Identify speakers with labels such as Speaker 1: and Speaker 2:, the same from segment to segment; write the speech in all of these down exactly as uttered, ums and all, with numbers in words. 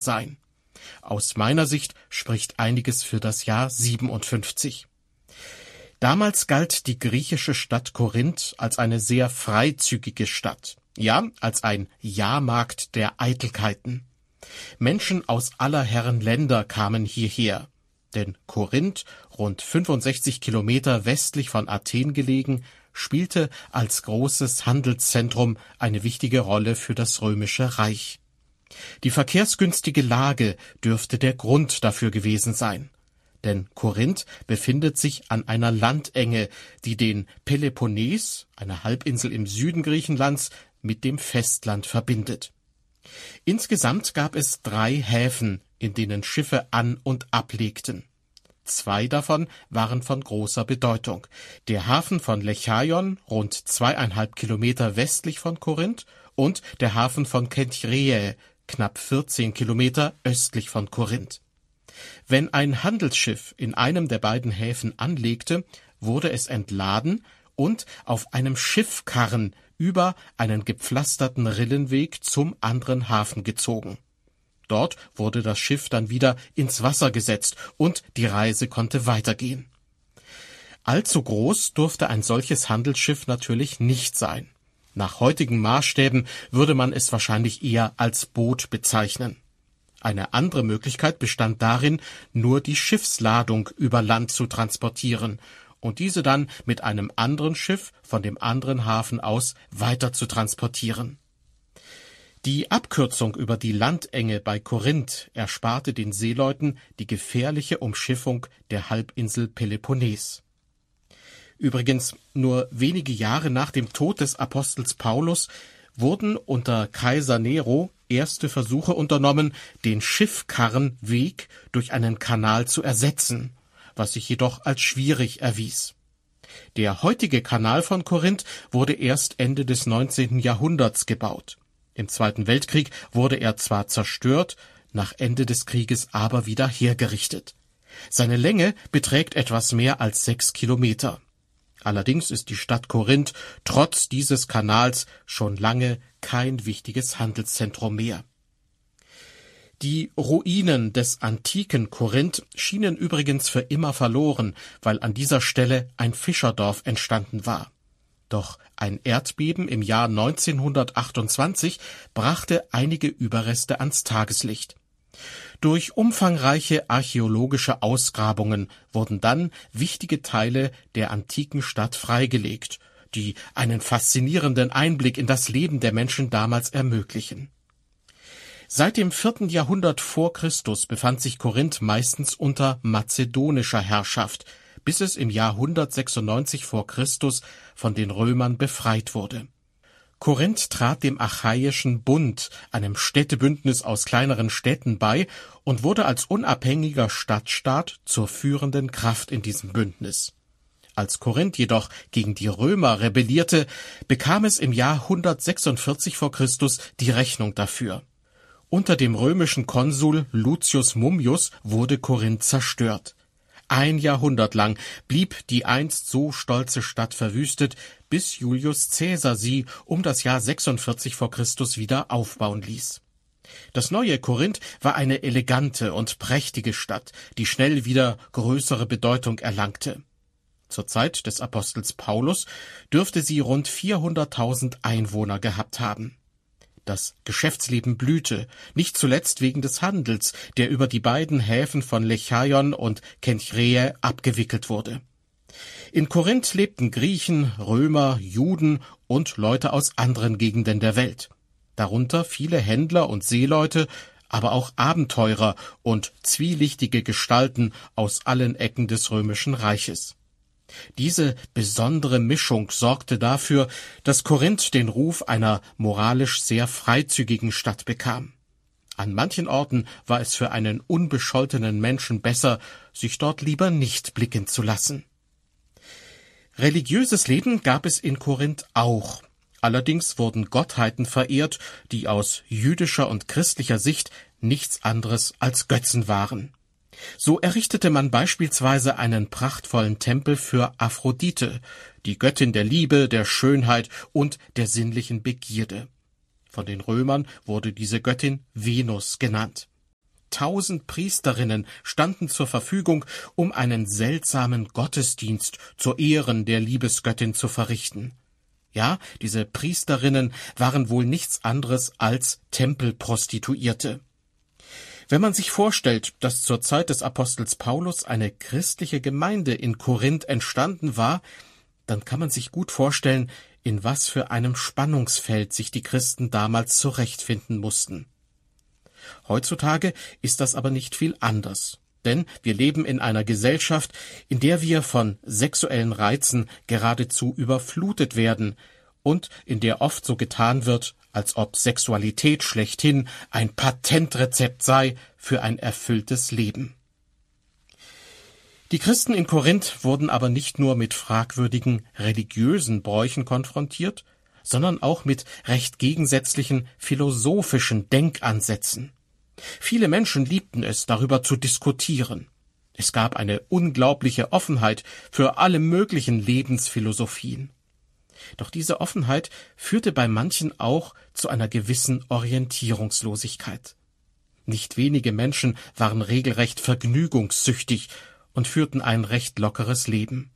Speaker 1: sein. Aus meiner Sicht spricht einiges für das Jahr siebenundfünfzig. Damals galt die griechische Stadt Korinth als eine sehr freizügige Stadt, ja, als ein Jahrmarkt der Eitelkeiten. Menschen aus aller Herren Länder kamen hierher, denn Korinth, rund fünfundsechzig Kilometer westlich von Athen gelegen, spielte als großes Handelszentrum eine wichtige Rolle für das Römische Reich. Die verkehrsgünstige Lage dürfte der Grund dafür gewesen sein. Denn Korinth befindet sich an einer Landenge, die den Peloponnes, eine Halbinsel im Süden Griechenlands, mit dem Festland verbindet. Insgesamt gab es drei Häfen, in denen Schiffe an- und ablegten. Zwei davon waren von großer Bedeutung. Der Hafen von Lechaion, rund zweieinhalb Kilometer westlich von Korinth, und der Hafen von Kenchreae, knapp vierzehn Kilometer östlich von Korinth. Wenn ein Handelsschiff in einem der beiden Häfen anlegte, wurde es entladen und auf einem Schiffkarren über einen gepflasterten Rillenweg zum anderen Hafen gezogen. Dort wurde das Schiff dann wieder ins Wasser gesetzt und die Reise konnte weitergehen. Allzu groß durfte ein solches Handelsschiff natürlich nicht sein. Nach heutigen Maßstäben würde man es wahrscheinlich eher als Boot bezeichnen. Eine andere Möglichkeit bestand darin, nur die Schiffsladung über Land zu transportieren und diese dann mit einem anderen Schiff von dem anderen Hafen aus weiter zu transportieren. Die Abkürzung über die Landenge bei Korinth ersparte den Seeleuten die gefährliche Umschiffung der Halbinsel Peloponnes. Übrigens, nur wenige Jahre nach dem Tod des Apostels Paulus wurden unter Kaiser Nero erste Versuche unternommen, den Schiffkarrenweg durch einen Kanal zu ersetzen, was sich jedoch als schwierig erwies. Der heutige Kanal von Korinth wurde erst Ende des neunzehnten Jahrhunderts gebaut. Im Zweiten Weltkrieg wurde er zwar zerstört, nach Ende des Krieges aber wieder hergerichtet. Seine Länge beträgt etwas mehr als sechs Kilometer. Allerdings ist die Stadt Korinth trotz dieses Kanals schon lange kein wichtiges Handelszentrum mehr. Die Ruinen des antiken Korinth schienen übrigens für immer verloren, weil an dieser Stelle ein Fischerdorf entstanden war. Doch ein Erdbeben im Jahr neunzehnhundertachtundzwanzig brachte einige Überreste ans Tageslicht. Durch umfangreiche archäologische Ausgrabungen wurden dann wichtige Teile der antiken Stadt freigelegt, die einen faszinierenden Einblick in das Leben der Menschen damals ermöglichen. Seit dem vierten Jahrhundert vor Christus befand sich Korinth meistens unter mazedonischer Herrschaft, bis es im Jahr hundertsechsundneunzig vor Christus von den Römern befreit wurde. Korinth trat dem Achaiischen Bund, einem Städtebündnis aus kleineren Städten, bei und wurde als unabhängiger Stadtstaat zur führenden Kraft in diesem Bündnis. Als Korinth jedoch gegen die Römer rebellierte, bekam es im Jahr hundertsechsundvierzig vor Christus die Rechnung dafür. Unter dem römischen Konsul Lucius Mummius wurde Korinth zerstört. Ein Jahrhundert lang blieb die einst so stolze Stadt verwüstet, bis Julius Caesar sie um das Jahr sechsundvierzig vor Christus wieder aufbauen ließ. Das neue Korinth war eine elegante und prächtige Stadt, die schnell wieder größere Bedeutung erlangte. Zur Zeit des Apostels Paulus dürfte sie rund vierhunderttausend Einwohner gehabt haben. Das Geschäftsleben blühte, nicht zuletzt wegen des Handels, der über die beiden Häfen von Lechaion und Kenchreae abgewickelt wurde. In Korinth lebten Griechen, Römer, Juden und Leute aus anderen Gegenden der Welt. Darunter viele Händler und Seeleute, aber auch Abenteurer und zwielichtige Gestalten aus allen Ecken des Römischen Reiches. Diese besondere Mischung sorgte dafür, dass Korinth den Ruf einer moralisch sehr freizügigen Stadt bekam. An manchen Orten war es für einen unbescholtenen Menschen besser, sich dort lieber nicht blicken zu lassen. Religiöses Leben gab es in Korinth auch. Allerdings wurden Gottheiten verehrt, die aus jüdischer und christlicher Sicht nichts anderes als Götzen waren. So errichtete man beispielsweise einen prachtvollen Tempel für Aphrodite, die Göttin der Liebe, der Schönheit und der sinnlichen Begierde. Von den Römern wurde diese Göttin Venus genannt. tausend Priesterinnen standen zur Verfügung, um einen seltsamen Gottesdienst zu Ehren der Liebesgöttin zu verrichten. Ja, diese Priesterinnen waren wohl nichts anderes als Tempelprostituierte. Wenn man sich vorstellt, dass zur Zeit des Apostels Paulus eine christliche Gemeinde in Korinth entstanden war, dann kann man sich gut vorstellen, in was für einem Spannungsfeld sich die Christen damals zurechtfinden mussten. Heutzutage ist das aber nicht viel anders, denn wir leben in einer Gesellschaft, in der wir von sexuellen Reizen geradezu überflutet werden und in der oft so getan wird, als ob Sexualität schlechthin ein Patentrezept sei für ein erfülltes Leben. Die Christen in Korinth wurden aber nicht nur mit fragwürdigen religiösen Bräuchen konfrontiert, sondern auch mit recht gegensätzlichen philosophischen Denkansätzen. Viele Menschen liebten es, darüber zu diskutieren. Es gab eine unglaubliche Offenheit für alle möglichen Lebensphilosophien. Doch diese Offenheit führte bei manchen auch zu einer gewissen Orientierungslosigkeit. Nicht wenige Menschen waren regelrecht vergnügungssüchtig und führten ein recht lockeres Leben.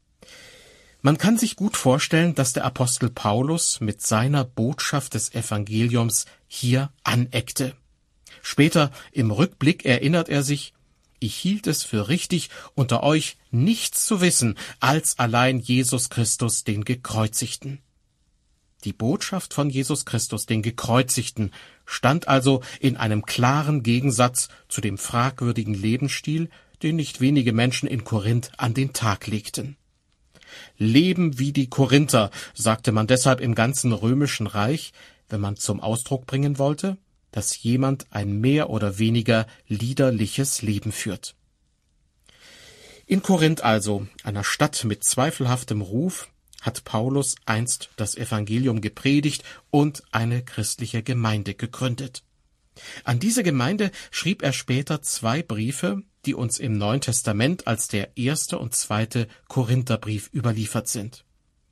Speaker 1: Man kann sich gut vorstellen, dass der Apostel Paulus mit seiner Botschaft des Evangeliums hier aneckte. Später im Rückblick erinnert er sich: Ich hielt es für richtig, unter euch nichts zu wissen, als allein Jesus Christus, den Gekreuzigten. Die Botschaft von Jesus Christus, den Gekreuzigten, stand also in einem klaren Gegensatz zu dem fragwürdigen Lebensstil, den nicht wenige Menschen in Korinth an den Tag legten. Leben wie die Korinther, sagte man deshalb im ganzen römischen Reich, wenn man zum Ausdruck bringen wollte, dass jemand ein mehr oder weniger liederliches Leben führt. In Korinth also, einer Stadt mit zweifelhaftem Ruf, hat Paulus einst das Evangelium gepredigt und eine christliche Gemeinde gegründet. An diese Gemeinde schrieb er später zwei Briefe, die uns im Neuen Testament als der erste und zweite Korintherbrief überliefert sind.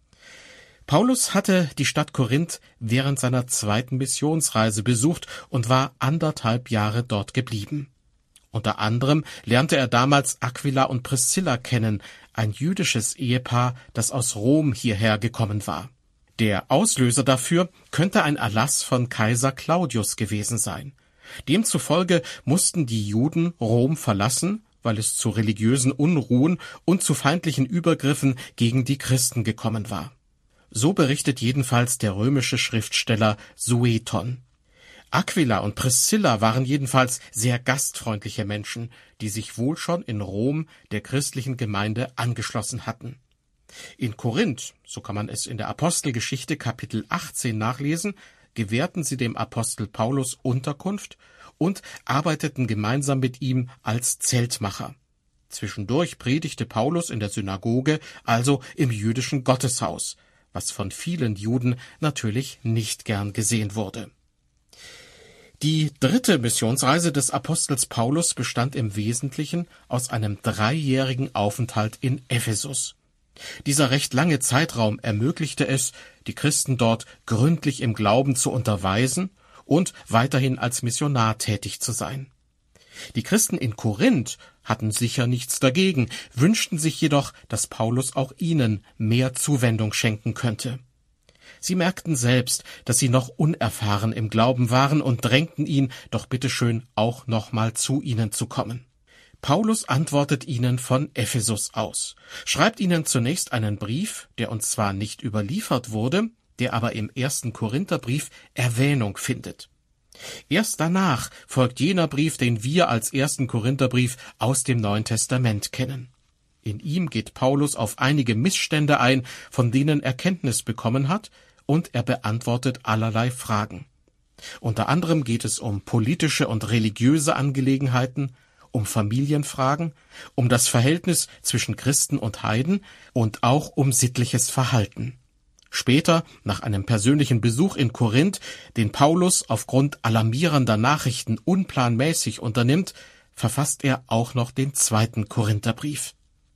Speaker 1: Paulus hatte die Stadt Korinth während seiner zweiten Missionsreise besucht und war anderthalb Jahre dort geblieben. Unter anderem lernte er damals Aquila und Priscilla kennen, ein jüdisches Ehepaar, das aus Rom hierher gekommen war. Der Auslöser dafür könnte ein Erlass von Kaiser Claudius gewesen sein. Demzufolge mussten die Juden Rom verlassen, weil es zu religiösen Unruhen und zu feindlichen Übergriffen gegen die Christen gekommen war. So berichtet jedenfalls der römische Schriftsteller Sueton. Aquila und Priscilla waren jedenfalls sehr gastfreundliche Menschen, die sich wohl schon in Rom der christlichen Gemeinde angeschlossen hatten. In Korinth, so kann man es in der Apostelgeschichte Kapitel achtzehn nachlesen, gewährten sie dem Apostel Paulus Unterkunft und arbeiteten gemeinsam mit ihm als Zeltmacher. Zwischendurch predigte Paulus in der Synagoge, also im jüdischen Gotteshaus, was von vielen Juden natürlich nicht gern gesehen wurde. Die dritte Missionsreise des Apostels Paulus bestand im Wesentlichen aus einem dreijährigen Aufenthalt in Ephesus. Dieser recht lange Zeitraum ermöglichte es, die Christen dort gründlich im Glauben zu unterweisen und weiterhin als Missionar tätig zu sein. Die Christen in Korinth hatten sicher nichts dagegen, wünschten sich jedoch, dass Paulus auch ihnen mehr Zuwendung schenken könnte. Sie merkten selbst, dass sie noch unerfahren im Glauben waren und drängten ihn, doch bitteschön auch nochmal zu ihnen zu kommen. Paulus antwortet ihnen von Ephesus aus, schreibt ihnen zunächst einen Brief, der uns zwar nicht überliefert wurde, der aber im ersten Korintherbrief Erwähnung findet. Erst danach folgt jener Brief, den wir als ersten Korintherbrief aus dem Neuen Testament kennen. In ihm geht Paulus auf einige Missstände ein, von denen er Kenntnis bekommen hat, und er beantwortet allerlei Fragen. Unter anderem geht es um politische und religiöse Angelegenheiten, um Familienfragen, um das Verhältnis zwischen Christen und Heiden und auch um sittliches Verhalten. Später, nach einem persönlichen Besuch in Korinth, den Paulus aufgrund alarmierender Nachrichten unplanmäßig unternimmt, verfasst er auch noch den zweiten Korintherbrief.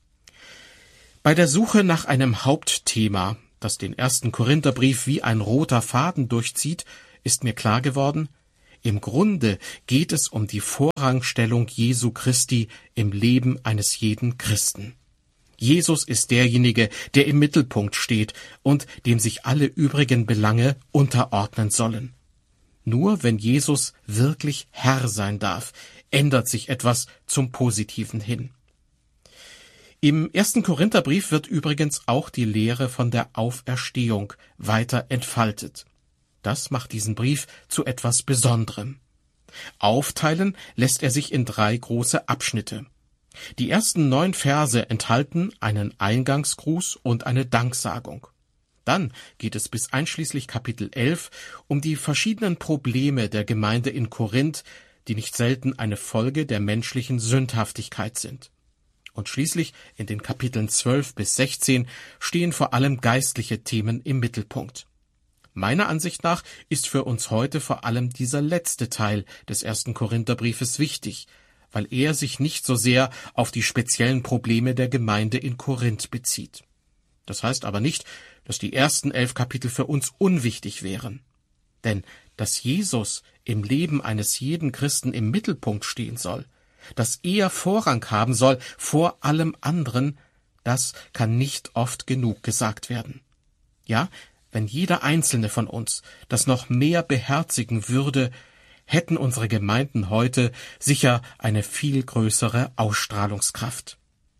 Speaker 1: Bei der Suche nach einem Hauptthema, das den ersten Korintherbrief wie ein roter Faden durchzieht, ist mir klar geworden, Im Grunde geht es um die Vorrangstellung Jesu Christi im Leben eines jeden Christen. Jesus ist derjenige, der im Mittelpunkt steht und dem sich alle übrigen Belange unterordnen sollen. Nur wenn Jesus wirklich Herr sein darf, ändert sich etwas zum Positiven hin. Im ersten Korintherbrief wird übrigens auch die Lehre von der Auferstehung weiter entfaltet. Das macht diesen Brief zu etwas Besonderem. Aufteilen lässt er sich in drei große Abschnitte. Die ersten neun Verse enthalten einen Eingangsgruß und eine Danksagung. Dann geht es bis einschließlich Kapitel elf um die verschiedenen Probleme der Gemeinde in Korinth, die nicht selten eine Folge der menschlichen Sündhaftigkeit sind. Und schließlich in den Kapiteln zwölf bis sechzehn stehen vor allem geistliche Themen im Mittelpunkt. Meiner Ansicht nach ist für uns heute vor allem dieser letzte Teil des ersten Korintherbriefes wichtig, weil er sich nicht so sehr auf die speziellen Probleme der Gemeinde in Korinth bezieht. Das heißt aber nicht, dass die ersten elf Kapitel für uns unwichtig wären. Denn dass Jesus im Leben eines jeden Christen im Mittelpunkt stehen soll, dass er Vorrang haben soll vor allem anderen, das kann nicht oft genug gesagt werden. Ja, wenn jeder einzelne von uns das noch mehr beherzigen würde, hätten unsere Gemeinden heute sicher eine viel größere Ausstrahlungskraft.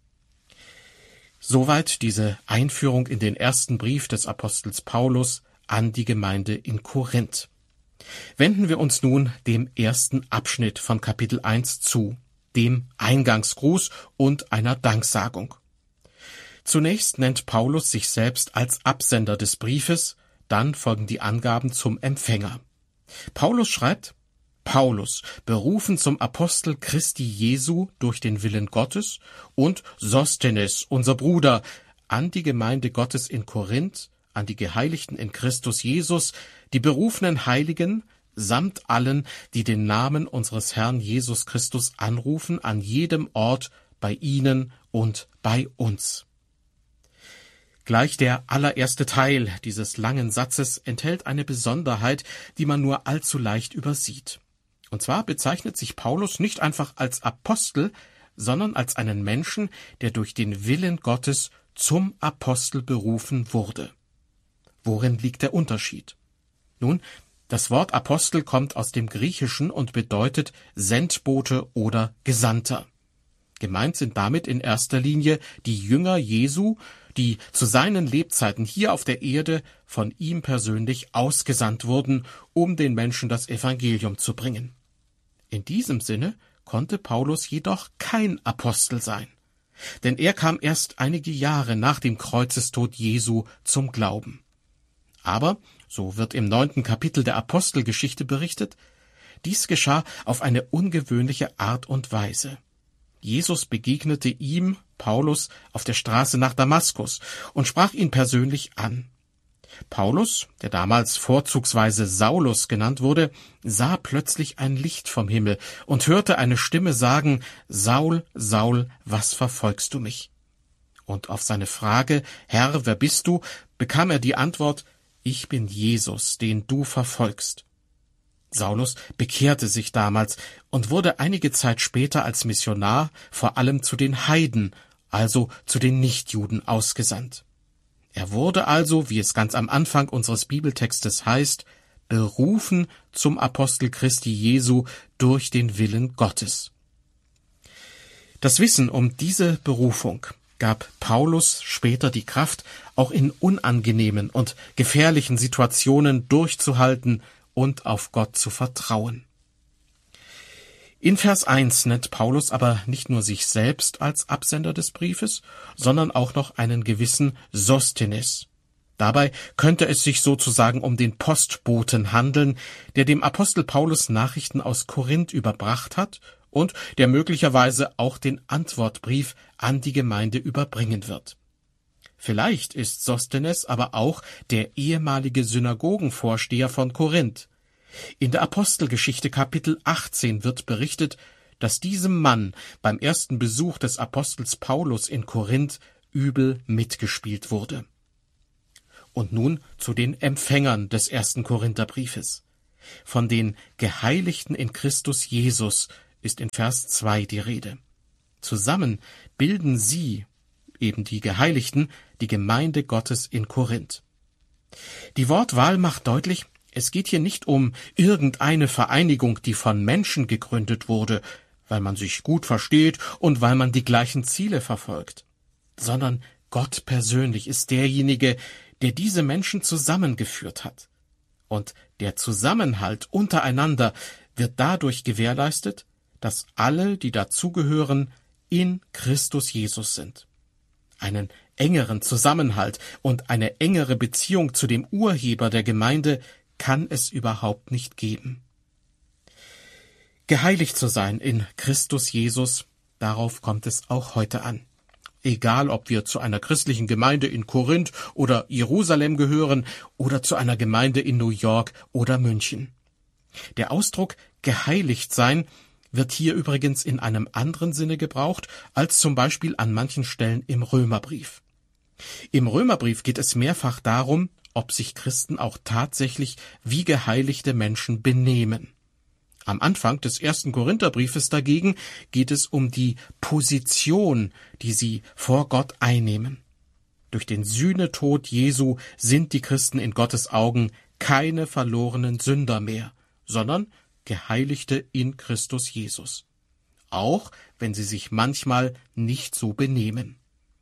Speaker 1: Soweit diese Einführung in den ersten Brief des Apostels Paulus an die Gemeinde in Korinth. Wenden wir uns nun dem ersten Abschnitt von Kapitel eins zu, dem Eingangsgruß und einer Danksagung. Zunächst nennt Paulus sich selbst als Absender des Briefes, dann folgen die Angaben zum Empfänger. Paulus schreibt: Paulus, berufen zum Apostel Christi Jesu durch den Willen Gottes, und Sosthenes, unser Bruder, an die Gemeinde Gottes in Korinth, an die Geheiligten in Christus Jesus, die berufenen Heiligen, samt allen, die den Namen unseres Herrn Jesus Christus anrufen, an jedem Ort, bei ihnen und bei uns. Gleich der allererste Teil dieses langen Satzes enthält eine Besonderheit, die man nur allzu leicht übersieht. Und zwar bezeichnet sich Paulus nicht einfach als Apostel, sondern als einen Menschen, der durch den Willen Gottes zum Apostel berufen wurde. Worin liegt der Unterschied? Nun, das Wort Apostel kommt aus dem Griechischen und bedeutet Sendbote oder Gesandter. Gemeint sind damit in erster Linie die Jünger Jesu, die zu seinen Lebzeiten hier auf der Erde von ihm persönlich ausgesandt wurden, um den Menschen das Evangelium zu bringen. In diesem Sinne konnte Paulus jedoch kein Apostel sein, denn er kam erst einige Jahre nach dem Kreuzestod Jesu zum Glauben. Aber, so wird im neunten Kapitel der Apostelgeschichte berichtet, dies geschah auf eine ungewöhnliche Art und Weise. Jesus begegnete ihm, Paulus, auf der Straße nach Damaskus und sprach ihn persönlich an. Paulus, der damals vorzugsweise Saulus genannt wurde, sah plötzlich ein Licht vom Himmel und hörte eine Stimme sagen: Saul, Saul, was verfolgst du mich? Und auf seine Frage: Herr, wer bist du?, bekam er die Antwort: Ich bin Jesus, den du verfolgst. Saulus bekehrte sich damals und wurde einige Zeit später als Missionar vor allem zu den Heiden, also zu den Nichtjuden, ausgesandt. Er wurde also, wie es ganz am Anfang unseres Bibeltextes heißt, berufen zum Apostel Christi Jesu durch den Willen Gottes. Das Wissen um diese Berufung gab Paulus später die Kraft, auch in unangenehmen und gefährlichen Situationen durchzuhalten und auf Gott zu vertrauen. In Vers eins nennt Paulus aber nicht nur sich selbst als Absender des Briefes, sondern auch noch einen gewissen Sosthenes. Dabei könnte es sich sozusagen um den Postboten handeln, der dem Apostel Paulus Nachrichten aus Korinth überbracht hat und der möglicherweise auch den Antwortbrief an die Gemeinde überbringen wird. Vielleicht ist Sosthenes aber auch der ehemalige Synagogenvorsteher von Korinth. In der Apostelgeschichte Kapitel achtzehn wird berichtet, dass diesem Mann beim ersten Besuch des Apostels Paulus in Korinth übel mitgespielt wurde. Und nun zu den Empfängern des ersten Korintherbriefes. Von den Geheiligten in Christus Jesus ist in Vers zwei die Rede. Zusammen bilden sie, eben die Geheiligten, die Gemeinde Gottes in Korinth. Die Wortwahl macht deutlich, es geht hier nicht um irgendeine Vereinigung, die von Menschen gegründet wurde, weil man sich gut versteht und weil man die gleichen Ziele verfolgt, sondern Gott persönlich ist derjenige, der diese Menschen zusammengeführt hat. Und der Zusammenhalt untereinander wird dadurch gewährleistet, dass alle, die dazugehören, in Christus Jesus sind. Einen engeren Zusammenhalt und eine engere Beziehung zu dem Urheber der Gemeinde kann es überhaupt nicht geben. Geheiligt zu sein in Christus Jesus, darauf kommt es auch heute an. Egal, ob wir zu einer christlichen Gemeinde in Korinth oder Jerusalem gehören oder zu einer Gemeinde in New York oder München. Der Ausdruck geheiligt sein wird hier übrigens in einem anderen Sinne gebraucht, als zum Beispiel an manchen Stellen im Römerbrief. Im Römerbrief geht es mehrfach darum, ob sich Christen auch tatsächlich wie geheiligte Menschen benehmen. Am Anfang des ersten Korintherbriefes dagegen geht es um die Position, die sie vor Gott einnehmen. Durch den Sühnetod Jesu sind die Christen in Gottes Augen keine verlorenen Sünder mehr, sondern Geheiligte in Christus Jesus. Auch wenn sie sich manchmal nicht so benehmen.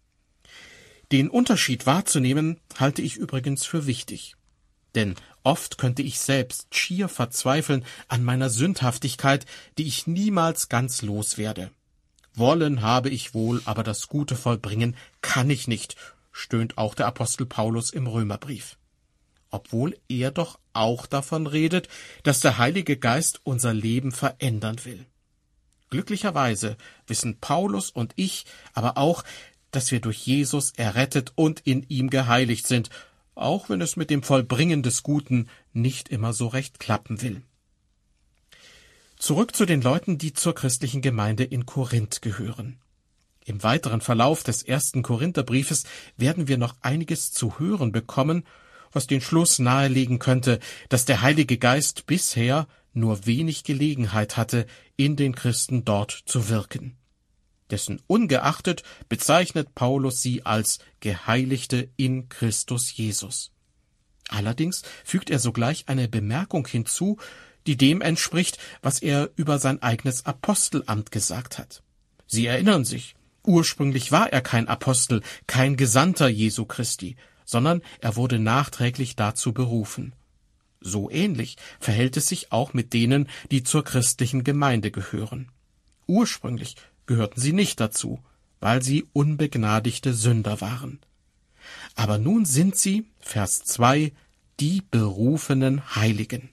Speaker 1: Den Unterschied wahrzunehmen, halte ich übrigens für wichtig. Denn oft könnte ich selbst schier verzweifeln an meiner Sündhaftigkeit, die ich niemals ganz loswerde. Wollen habe ich wohl, aber das Gute vollbringen kann ich nicht, stöhnt auch der Apostel Paulus im Römerbrief. Obwohl er doch auch davon redet, dass der Heilige Geist unser Leben verändern will. Glücklicherweise wissen Paulus und ich aber auch, dass wir durch Jesus errettet und in ihm geheiligt sind, auch wenn es mit dem Vollbringen des Guten nicht immer so recht klappen will. Zurück zu den Leuten, die zur christlichen Gemeinde in Korinth gehören. Im weiteren Verlauf des ersten Korintherbriefes werden wir noch einiges zu hören bekommen, was den Schluss nahelegen könnte, dass der Heilige Geist bisher nur wenig Gelegenheit hatte, in den Christen dort zu wirken. Dessen ungeachtet bezeichnet Paulus sie als Geheiligte in Christus Jesus. Allerdings fügt er sogleich eine Bemerkung hinzu, die dem entspricht, was er über sein eigenes Apostelamt gesagt hat. Sie erinnern sich, ursprünglich war er kein Apostel, kein Gesandter Jesu Christi, sondern er wurde nachträglich dazu berufen. So ähnlich verhält es sich auch mit denen, die zur christlichen Gemeinde gehören. Ursprünglich gehörten sie nicht dazu, weil sie unbegnadigte Sünder waren. Aber nun sind sie, Vers zwei, die berufenen Heiligen.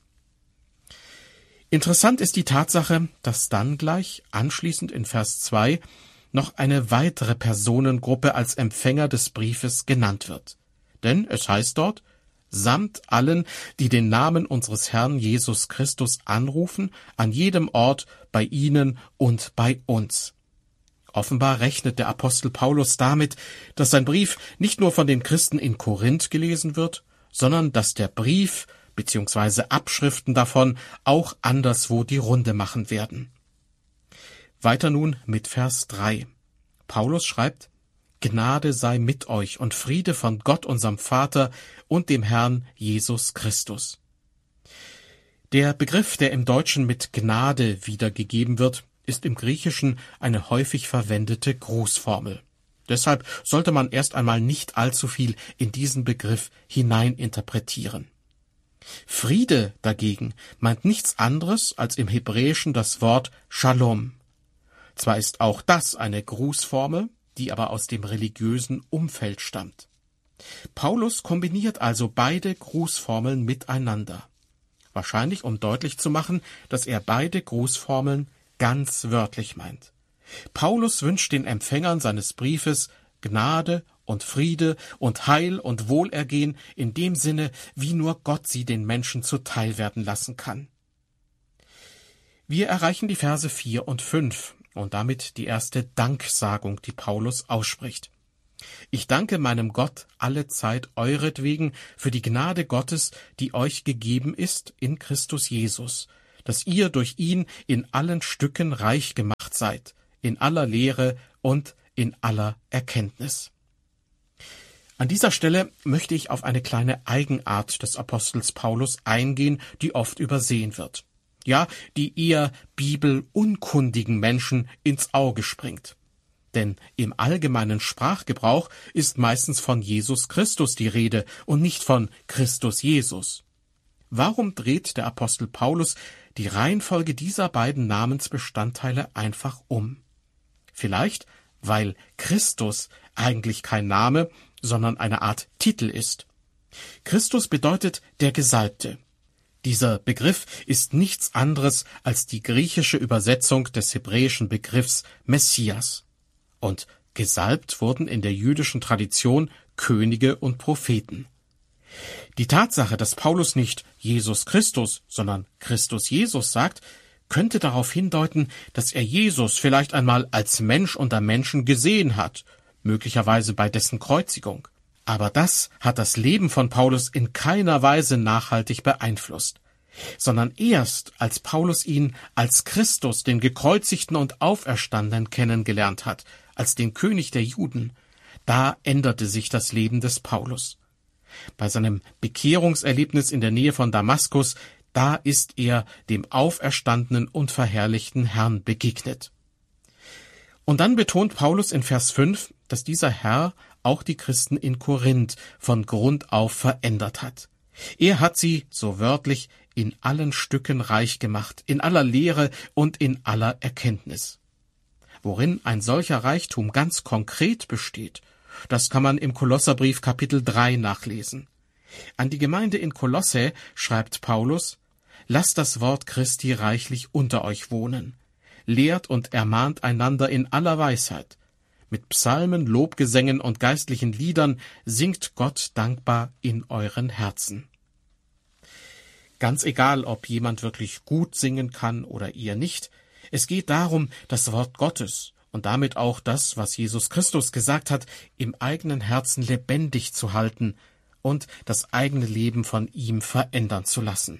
Speaker 1: Interessant ist die Tatsache, dass dann gleich, anschließend in Vers zwei, noch eine weitere Personengruppe als Empfänger des Briefes genannt wird. Denn es heißt dort, samt allen, die den Namen unseres Herrn Jesus Christus anrufen, an jedem Ort, bei ihnen und bei uns. Offenbar rechnet der Apostel Paulus damit, dass sein Brief nicht nur von den Christen in Korinth gelesen wird, sondern dass der Brief bzw. Abschriften davon auch anderswo die Runde machen werden. Weiter nun mit Vers drei. Paulus schreibt, Gnade sei mit euch und Friede von Gott unserem Vater und dem Herrn Jesus Christus. Der Begriff, der im Deutschen mit Gnade wiedergegeben wird, ist im Griechischen eine häufig verwendete Grußformel. Deshalb sollte man erst einmal nicht allzu viel in diesen Begriff hineininterpretieren. Friede dagegen meint nichts anderes als im Hebräischen das Wort Shalom. Zwar ist auch das eine Grußformel, die aber aus dem religiösen Umfeld stammt. Paulus kombiniert also beide Grußformeln miteinander. Wahrscheinlich, um deutlich zu machen, dass er beide Grußformeln ganz wörtlich meint. Paulus wünscht den Empfängern seines Briefes Gnade und Friede und Heil und Wohlergehen in dem Sinne, wie nur Gott sie den Menschen zuteil werden lassen kann. Wir erreichen die Verse vier und fünf und damit die erste Danksagung, die Paulus ausspricht. Ich danke meinem Gott alle Zeit euretwegen für die Gnade Gottes, die euch gegeben ist in Christus Jesus, dass ihr durch ihn in allen Stücken reich gemacht seid, in aller Lehre und in aller Erkenntnis. An dieser Stelle möchte ich auf eine kleine Eigenart des Apostels Paulus eingehen, die oft übersehen wird. Ja, die eher bibelunkundigen Menschen ins Auge springt. Denn im allgemeinen Sprachgebrauch ist meistens von Jesus Christus die Rede und nicht von Christus Jesus. Warum dreht der Apostel Paulus die Reihenfolge dieser beiden Namensbestandteile einfach um? Vielleicht, weil Christus eigentlich kein Name, sondern eine Art Titel ist. Christus bedeutet der Gesalbte. Dieser Begriff ist nichts anderes als die griechische Übersetzung des hebräischen Begriffs Messias. Und gesalbt wurden in der jüdischen Tradition Könige und Propheten. Die Tatsache, dass Paulus nicht Jesus Christus, sondern Christus Jesus sagt, könnte darauf hindeuten, dass er Jesus vielleicht einmal als Mensch unter Menschen gesehen hat, möglicherweise bei dessen Kreuzigung. Aber das hat das Leben von Paulus in keiner Weise nachhaltig beeinflusst, sondern erst als Paulus ihn als Christus, den Gekreuzigten und Auferstandenen, kennengelernt hat, als den König der Juden, da änderte sich das Leben des Paulus. Bei seinem Bekehrungserlebnis in der Nähe von Damaskus, da ist er dem auferstandenen und verherrlichten Herrn begegnet. Und dann betont Paulus in Vers fünf, dass dieser Herr auch die Christen in Korinth von Grund auf verändert hat. Er hat sie, so wörtlich, in allen Stücken reich gemacht, in aller Lehre und in aller Erkenntnis. Worin ein solcher Reichtum ganz konkret besteht, das kann man im Kolosserbrief Kapitel drei nachlesen. An die Gemeinde in Kolosse schreibt Paulus: Lasst das Wort Christi reichlich unter euch wohnen. Lehrt und ermahnt einander in aller Weisheit. Mit Psalmen, Lobgesängen und geistlichen Liedern singt Gott dankbar in euren Herzen. Ganz egal, ob jemand wirklich gut singen kann oder ihr nicht, es geht darum, das Wort Gottes und damit auch das, was Jesus Christus gesagt hat, im eigenen Herzen lebendig zu halten und das eigene Leben von ihm verändern zu lassen.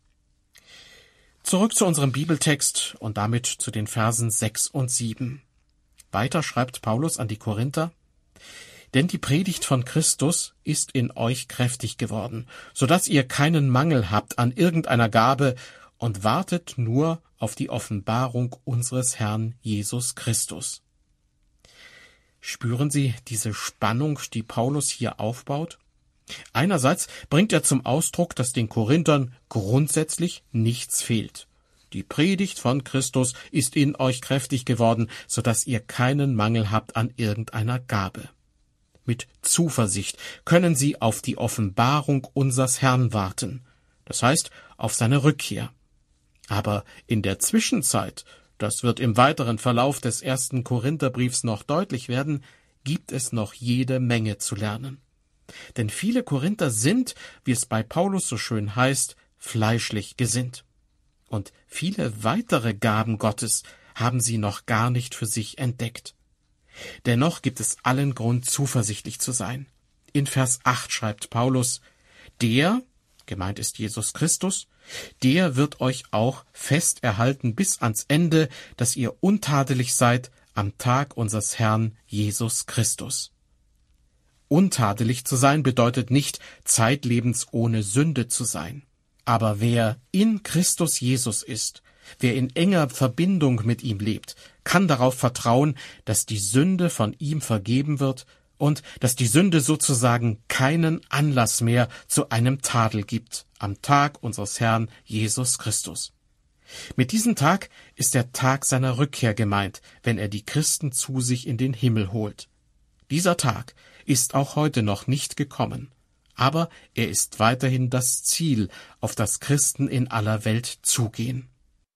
Speaker 1: Zurück zu unserem Bibeltext und damit zu den Versen sechs und sieben. Weiter schreibt Paulus an die Korinther: Denn die Predigt von Christus ist in euch kräftig geworden, so dass ihr keinen Mangel habt an irgendeiner Gabe und wartet nur auf die Offenbarung unseres Herrn Jesus Christus. Spüren Sie diese Spannung, die Paulus hier aufbaut? Einerseits bringt er zum Ausdruck, dass den Korinthern grundsätzlich nichts fehlt. Die Predigt von Christus ist in euch kräftig geworden, so dass ihr keinen Mangel habt an irgendeiner Gabe. Mit Zuversicht können sie auf die Offenbarung unseres Herrn warten, das heißt auf seine Rückkehr. Aber in der Zwischenzeit, das wird im weiteren Verlauf des ersten Korintherbriefs noch deutlich werden, gibt es noch jede Menge zu lernen. Denn viele Korinther sind, wie es bei Paulus so schön heißt, fleischlich gesinnt. Und viele weitere Gaben Gottes haben sie noch gar nicht für sich entdeckt. Dennoch gibt es allen Grund, zuversichtlich zu sein. In Vers acht schreibt Paulus: Der, gemeint ist Jesus Christus, der wird euch auch fest erhalten bis ans Ende, dass ihr untadelig seid am Tag unseres Herrn Jesus Christus. Untadelig zu sein bedeutet nicht, zeitlebens ohne Sünde zu sein. Aber wer in Christus Jesus ist, wer in enger Verbindung mit ihm lebt, kann darauf vertrauen, dass die Sünde von ihm vergeben wird und dass die Sünde sozusagen keinen Anlass mehr zu einem Tadel gibt am Tag unseres Herrn Jesus Christus. Mit diesem Tag ist der Tag seiner Rückkehr gemeint, wenn er die Christen zu sich in den Himmel holt. Dieser Tag ist auch heute noch nicht gekommen, aber er ist weiterhin das Ziel, auf das Christen in aller Welt zugehen.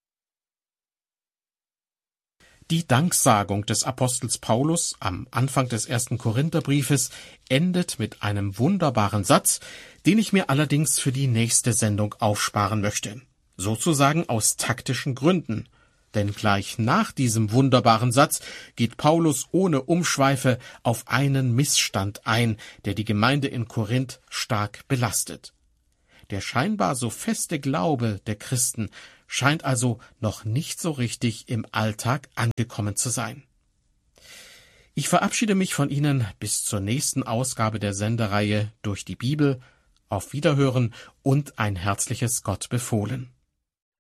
Speaker 1: Die Danksagung des Apostels Paulus am Anfang des ersten Korintherbriefes endet mit einem wunderbaren Satz, den ich mir allerdings für die nächste Sendung aufsparen möchte. Sozusagen aus taktischen Gründen. Denn gleich nach diesem wunderbaren Satz geht Paulus ohne Umschweife auf einen Missstand ein, der die Gemeinde in Korinth stark belastet. Der scheinbar so feste Glaube der Christen scheint also noch nicht so richtig im Alltag angekommen zu sein. Ich verabschiede mich von Ihnen bis zur nächsten Ausgabe der Sendereihe Durch die Bibel. Auf Wiederhören und ein herzliches Gott befohlen.